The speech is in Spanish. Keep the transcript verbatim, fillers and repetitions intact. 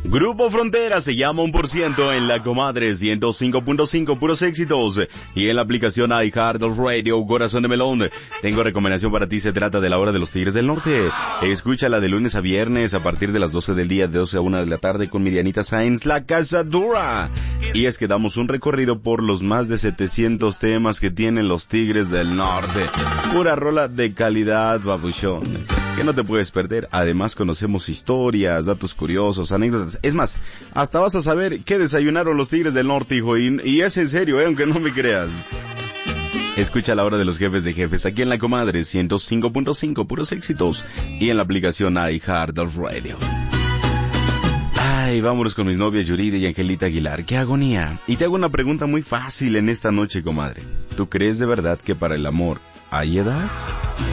Grupo Frontera se llama un por ciento en la comadre ciento cinco punto cinco, puros éxitos. Y en la aplicación iHeartRadio, Corazón de Melón. Tengo recomendación para ti, se trata de la hora de los Tigres del Norte. Escúchala de lunes a viernes a partir de las doce del día, de doce a una de la tarde con mi Dianita Sainz, La Casa Dura. Y es que damos un recorrido por los más de setecientos temas que tienen los Tigres del Norte. Pura rola de calidad, babuchón, que no te puedes perder. Además conocemos historias, datos curiosos, anécdotas. Es más, hasta vas a saber qué desayunaron los Tigres del Norte, hijo. Y, y es en serio, eh, aunque no me creas. Escucha la hora de los jefes de jefes aquí en la comadre ciento cinco punto cinco, puros éxitos. Y en la aplicación iHeartRadio. Ay, vámonos con mis novias Yuride y Angelita Aguilar. ¡Qué agonía! Y te hago una pregunta muy fácil en esta noche, comadre. ¿Tú crees de verdad que para el amor hay edad?